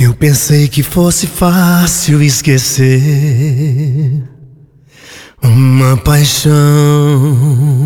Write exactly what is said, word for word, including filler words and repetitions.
Eu pensei que fosse fácil esquecer uma paixão